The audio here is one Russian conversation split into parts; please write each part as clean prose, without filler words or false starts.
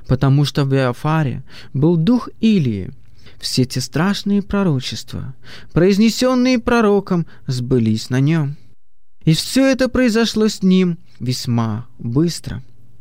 потому что в Иофаре был дух Илии. Все те страшные пророчества, произнесенные пророком, сбылись на нем. И все это произошло с ним весьма быстро.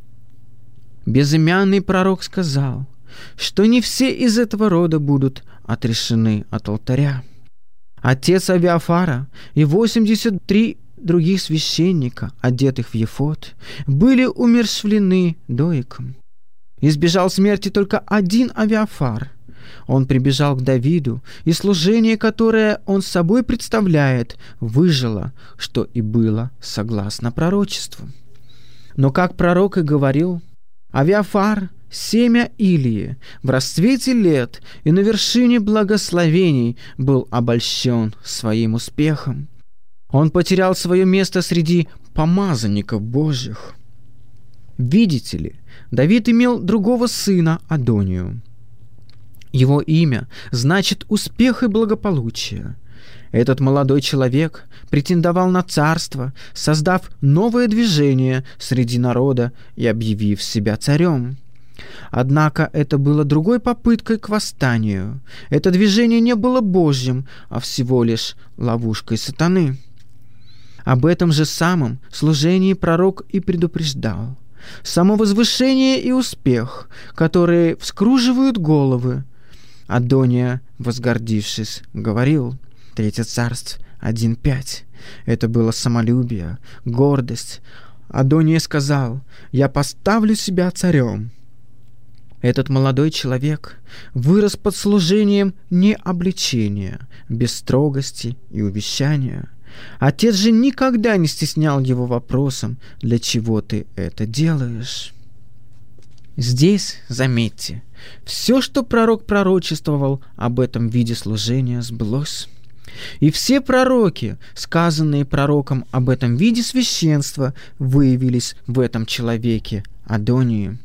Безымянный пророк сказал, что не все из этого рода будут отрешены от алтаря. Отец Авиафара и 83 других священника, одетых в ефод, были умерщвлены Доиком. Избежал смерти только один Авиафар. Он прибежал к Давиду, и служение, которое он собой представляет, выжило, что и было согласно пророчеству. Но, как пророк и говорил, Авиафар, семя Илии, в расцвете лет и на вершине благословений был обольщен своим успехом. Он потерял свое место среди помазанников Божьих. Видите ли, Давид имел другого сына Адонию. Его имя значит «успех и благополучие». Этот молодой человек претендовал на царство, создав новое движение среди народа и объявив себя царем. Однако это было другой попыткой к восстанию. Это движение не было Божьим, а всего лишь ловушкой сатаны. Об этом же самом служении пророк и предупреждал. Самовозвышение и успех, которые вскруживают головы. Адония, возгордившись, говорил, 3 Царств 1:5. Это было самолюбие, гордость. Адония сказал: «Я поставлю себя царем». Этот молодой человек вырос под служением не обличения, без строгости и увещания. Отец же никогда не стеснял его вопросом: «Для чего ты это делаешь?» Здесь, заметьте, все, что пророк пророчествовал об этом виде служения, сбылось. И все пророки, сказанные пророком об этом виде священства, выявились в этом человеке, Адонии.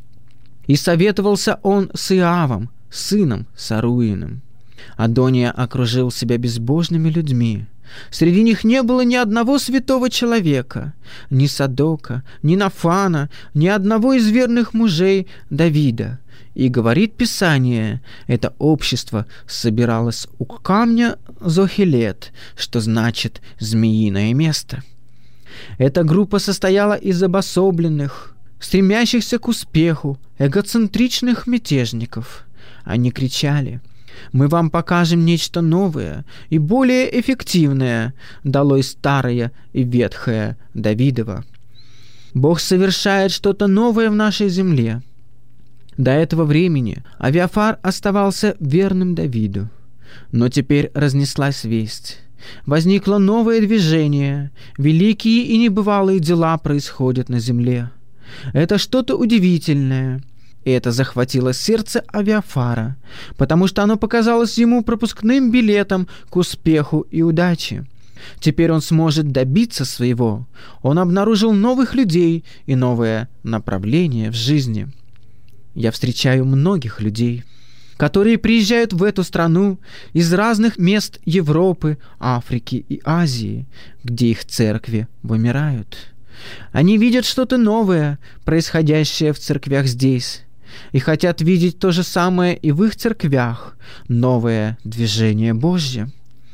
И советовался он с Иавом, сыном Саруиным. Адония окружил себя безбожными людьми. Среди них не было ни одного святого человека, ни Садока, ни Нафана, ни одного из верных мужей Давида. И говорит Писание, это общество собиралось у камня Зохелет, что значит «змеиное место». Эта группа состояла из обособленных, стремящихся к успеху, эгоцентричных мятежников. Они кричали: «Мы вам покажем нечто новое и более эффективное, долой старое и ветхое Давидово. Бог совершает что-то новое в нашей земле». До этого времени Авиафар оставался верным Давиду. Но теперь разнеслась весть. Возникло новое движение, великие и небывалые дела происходят на земле. Это что-то удивительное. И это захватило сердце Авиафара, потому что оно показалось ему пропускным билетом к успеху и удаче. Теперь он сможет добиться своего. Он обнаружил новых людей и новое направление в жизни. Я встречаю многих людей, которые приезжают в эту страну из разных мест Европы, Африки и Азии, где их церкви вымирают. Они видят что-то новое, происходящее в церквях здесь, и хотят видеть то же самое и в их церквях, новое движение Божье.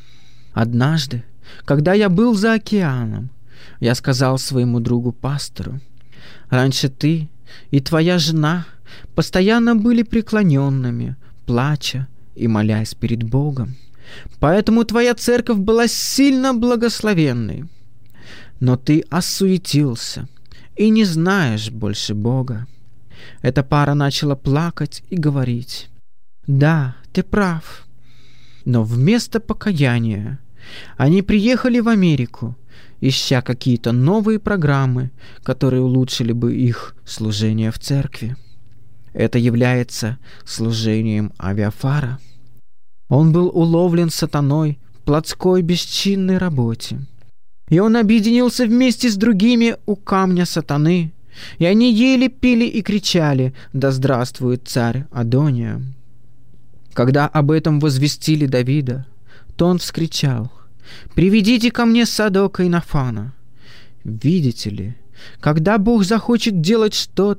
Однажды, когда я был за океаном, я сказал своему другу-пастору: «Раньше ты и твоя жена постоянно были преклоненными, плача и молясь перед Богом. Поэтому твоя церковь была сильно благословенной. Но ты осуетился и не знаешь больше Бога». Эта пара начала плакать и говорить: «Да, ты прав». Но вместо покаяния они приехали в Америку, ища какие-то новые программы, которые улучшили бы их служение в церкви. Это является служением Авиафара. Он был уловлен сатаной в плотской бесчинной работе. И он объединился вместе с другими у камня сатаны, и они ели, пили и кричали: «Да здравствует царь Адония!» Когда об этом возвестили Давида, то он вскричал: «Приведите ко мне Садока и Нафана». Видите ли, когда Бог захочет делать что-то,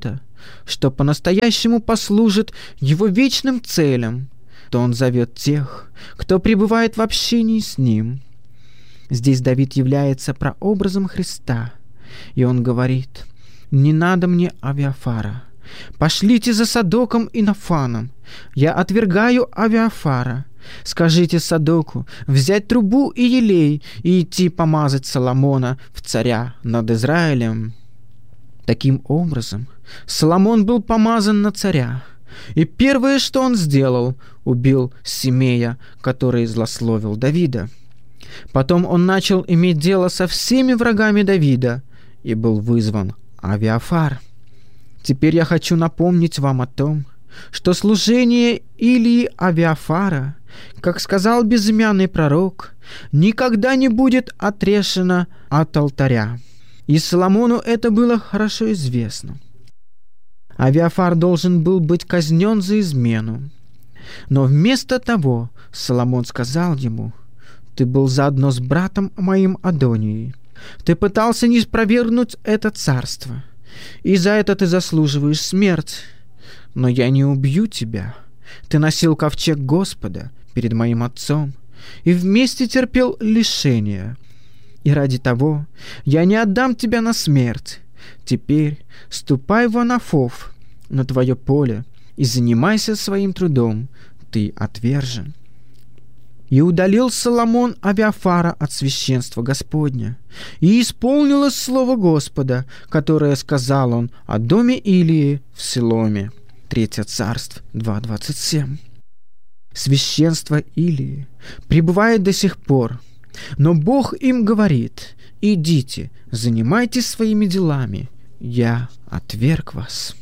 что по-настоящему послужит его вечным целям, то он зовет тех, кто пребывает в общении с ним. Здесь Давид является прообразом Христа, и он говорит: «Не надо мне Авиафара. Пошлите за Садоком и Нафаном. Я отвергаю Авиафара. Скажите Садоку взять трубу и елей и идти помазать Соломона в царя над Израилем». Таким образом, Соломон был помазан на царя, и первое, что он сделал, убил Симея, который злословил Давида. Потом он начал иметь дело со всеми врагами Давида, и был вызван Авиафар. Теперь я хочу напомнить вам о том, что служение Илии Авиафара, как сказал безымянный пророк, никогда не будет отрешено от алтаря. И Соломону это было хорошо известно. Авиафар должен был быть казнен за измену. Но вместо того Соломон сказал ему: «Ты был заодно с братом моим Адонией. Ты пытался не спровергнуть это царство, и за это ты заслуживаешь смерть. Но я не убью тебя. Ты носил ковчег Господа перед моим отцом и вместе терпел лишения. И ради того я не отдам тебя на смерть. Теперь ступай в Анафов, на твое поле, и занимайся своим трудом. Ты отвержен». И удалил Соломон Авиафара от священства Господня, и исполнилось слово Господа, которое сказал он о доме Илии в Силоме. 3 Царств 2:27. Священство Илии пребывает до сих пор, но Бог им говорит: «Идите, занимайтесь своими делами, я отверг вас».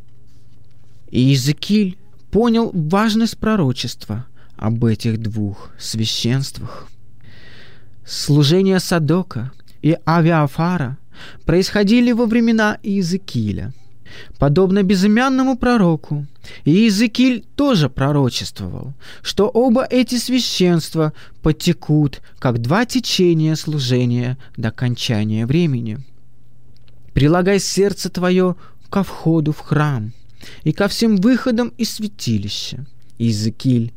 И Иезекииль понял важность пророчества об этих двух священствах. Служения Садока и Авиафара происходили во времена Иезекииля. Подобно безымянному пророку, Иезекииль тоже пророчествовал, что оба эти священства потекут, как два течения служения до кончания времени. «Прилагай сердце твое ко входу в храм и ко всем выходам из святилища». Иезекииль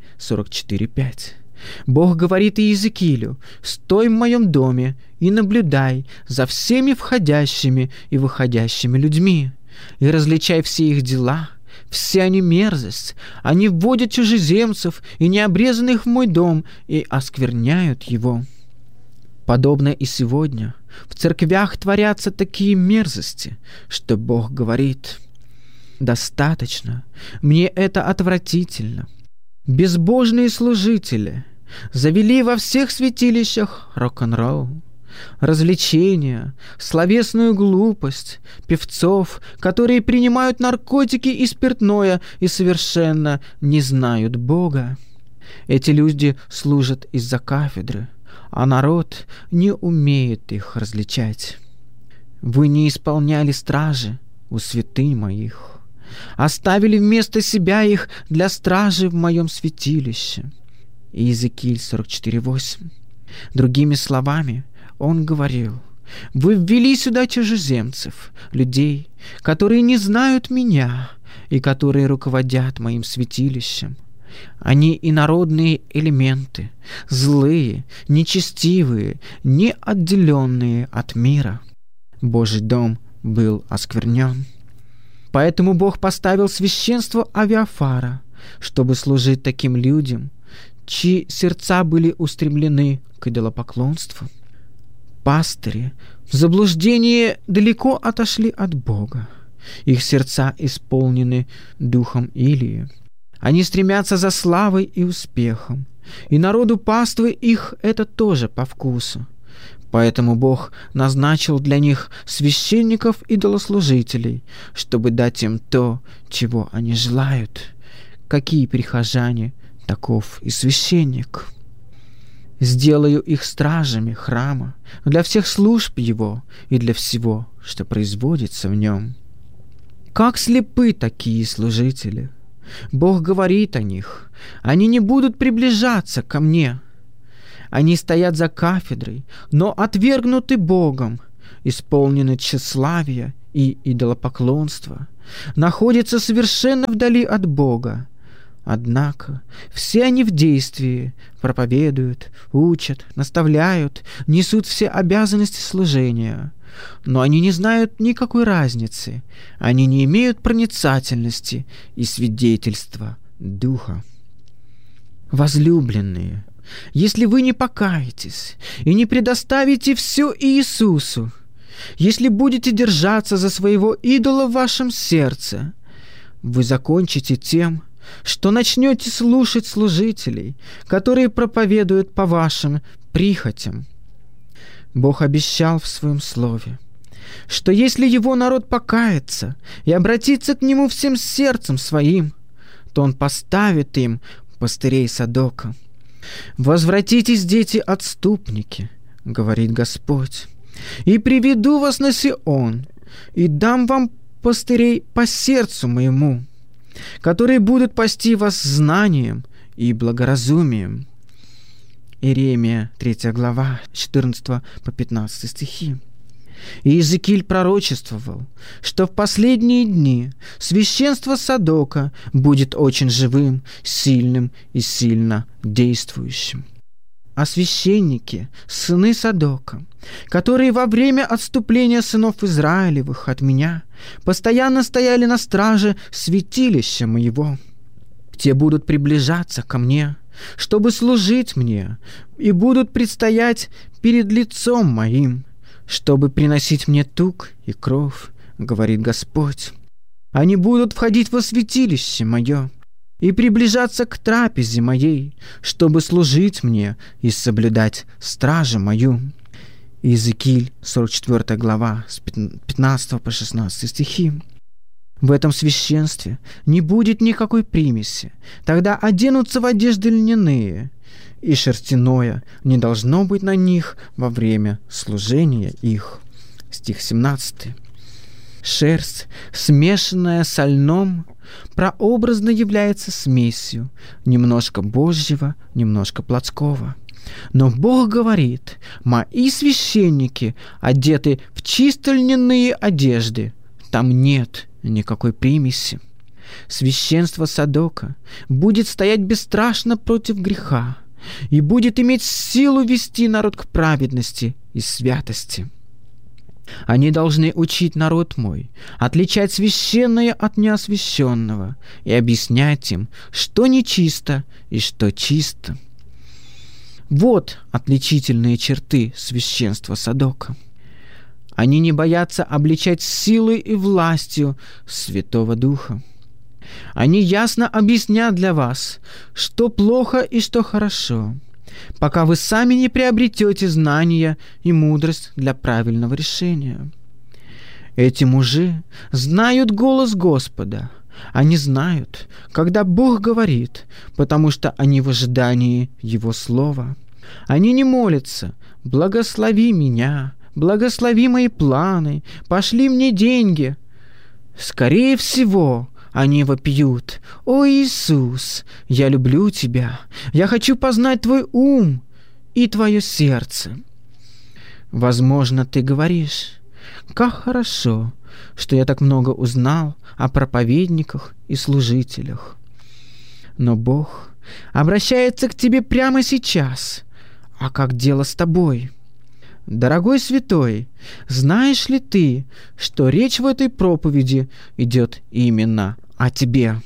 44:5. Бог говорит Иезекиилю: «Стой в моем доме и наблюдай за всеми входящими и выходящими людьми, и различай все их дела. Все они мерзость, они вводят чужеземцев и необрезанных в мой дом и оскверняют его». Подобно и сегодня в церквях творятся такие мерзости, что Бог говорит: «Достаточно, мне это отвратительно». Безбожные служители завели во всех святилищах рок-н-ролл, развлечения, словесную глупость, певцов, которые принимают наркотики и спиртное и совершенно не знают Бога. Эти люди служат из-за кафедры, а народ не умеет их различать. Вы не исполняли стражи у святынь моих, оставили вместо себя их для стражи в моем святилище. Иезекииль 44:8. Другими словами, он говорил: «Вы ввели сюда чужеземцев, людей, которые не знают меня и которые руководят моим святилищем. Они инородные элементы, злые, нечестивые, неотделенные от мира. Божий дом был осквернен». Поэтому Бог поставил священство Авиафара, чтобы служить таким людям, чьи сердца были устремлены к идолопоклонству. Пастыри в заблуждении далеко отошли от Бога. Их сердца исполнены духом Илии. Они стремятся за славой и успехом, и народу паствы их это тоже по вкусу. Поэтому Бог назначил для них священников-идолослужителей, чтобы дать им то, чего они желают. Какие прихожане, таков и священник. Сделаю их стражами храма для всех служб его и для всего, что производится в нем. Как слепы такие служители! Бог говорит о них: они не будут приближаться ко мне. Они стоят за кафедрой, но отвергнуты Богом, исполнены тщеславия и идолопоклонства. находятся совершенно вдали от Бога. Однако все они в действии, проповедуют, учат, наставляют, несут все обязанности служения. Но они не знают никакой разницы, они не имеют проницательности и свидетельства Духа. Возлюбленные, если вы не покаетесь и не предоставите все Иисусу, если будете держаться за своего идола в вашем сердце, вы закончите тем, что начнете слушать служителей, которые проповедуют по вашим прихотям. Бог обещал в Своем Слове, что если Его народ покается и обратится к Нему всем сердцем своим, то Он поставит им пастырей Садока. «Возвратитесь, дети-отступники, — говорит Господь, — и приведу вас на Сион, и дам вам пастырей по сердцу моему, которые будут пасти вас знанием и благоразумием». Иеремия, 3 глава, 14 по 15 стихи. И Иезекииль пророчествовал, что в последние дни священство Садока будет очень живым, сильным и сильно действующим. А священники, сыны Садока, которые во время отступления сынов Израилевых от меня постоянно стояли на страже святилища моего, те будут приближаться ко мне, чтобы служить мне, и будут предстоять перед лицом моим, чтобы приносить мне тук и кров, говорит Господь. Они будут входить во святилище мое и приближаться к трапезе моей, чтобы служить мне и соблюдать стражу мою. Иезекииль, 44 глава, с 15 по 16 стихи. В этом священстве не будет никакой примеси. Тогда оденутся в одежды льняные, и шерстяное не должно быть на них во время служения их. Стих 17. Шерсть, смешанная со льном, прообразно является смесью немножко Божьего, немножко плотского. Но Бог говорит: «Мои священники одеты в чисто льняные одежды». Там нет никакой примеси. Священство Садока будет стоять бесстрашно против греха и будет иметь силу вести народ к праведности и святости. Они должны учить народ мой отличать священное от неосвященного и объяснять им, что нечисто и что чисто. Вот отличительные черты священства Садока. Они не боятся обличать силой и властью Святого Духа. Они ясно объяснят для вас, что плохо и что хорошо, пока вы сами не приобретете знания и мудрость для правильного решения. Эти мужи знают голос Господа. Они знают, когда Бог говорит, потому что они в ожидании Его слова. Они не молятся: «Благослови меня, благослови мои планы, пошли мне деньги». Скорее всего, они вопиют: «О Иисус, я люблю Тебя, я хочу познать Твой ум и Твое сердце». Возможно, ты говоришь: «Как хорошо, что я так много узнал о проповедниках и служителях». Но Бог обращается к тебе прямо сейчас. А как дело с тобой? Дорогой святой, знаешь ли ты, что речь в этой проповеди идет именно о тебе?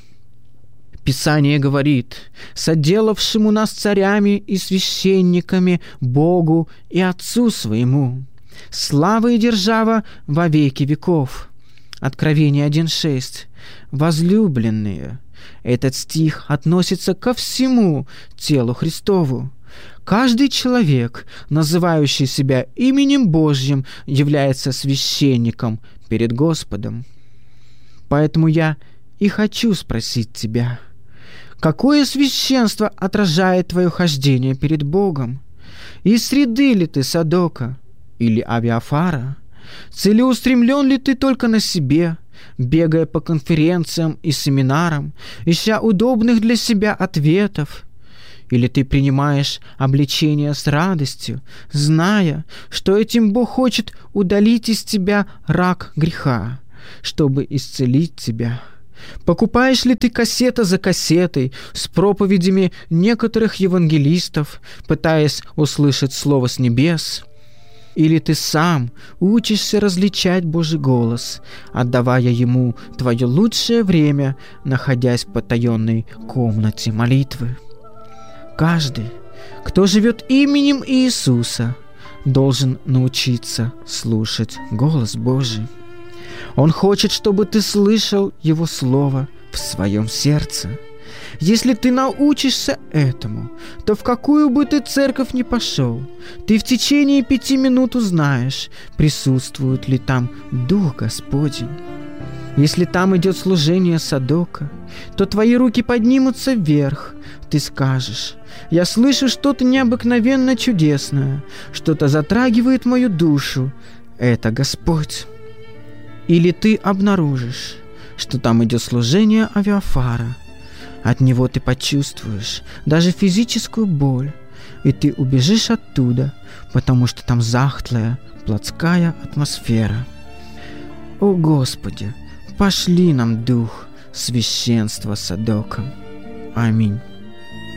Писание говорит: «Соделавшему нас царями и священниками Богу и Отцу своему, слава и держава во веки веков». Откровение 1:6. Возлюбленные, этот стих относится ко всему телу Христову. Каждый человек, называющий себя именем Божьим, является священником перед Господом. Поэтому я и хочу спросить тебя: какое священство отражает твое хождение перед Богом? Из среды ли ты Садока или Авиафара? Целеустремлен ли ты только на себе, бегая по конференциям и семинарам, ища удобных для себя ответов? Или ты принимаешь обличение с радостью, зная, что этим Бог хочет удалить из тебя рак греха, чтобы исцелить тебя? Покупаешь ли ты кассета за кассетой с проповедями некоторых евангелистов, пытаясь услышать слово с небес? Или ты сам учишься различать Божий голос, отдавая Ему твое лучшее время, находясь в потаенной комнате молитвы? Каждый, кто живет именем Иисуса, должен научиться слушать голос Божий. Он хочет, чтобы ты слышал Его Слово в своем сердце. Если ты научишься этому, то в какую бы ты церковь ни пошел, ты в течение 5 минут узнаешь, присутствует ли там Дух Господень. Если там идет служение Садока, то твои руки поднимутся вверх. Ты скажешь: «Я слышу что-то необыкновенно чудесное, что-то затрагивает мою душу. Это Господь». Или ты обнаружишь, что там идет служение Авиафара. От него ты почувствуешь даже физическую боль, и ты убежишь оттуда, потому что там захтлая, плотская атмосфера. О Господи, пошли нам дух священства Садока. Аминь.